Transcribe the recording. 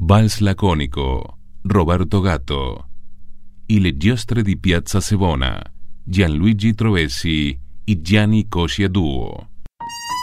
Vals laconico, Roberto Gatto. I Le giostre di Piazza Sevona, Gianluigi Trovesi e Gianni Coscia Duo.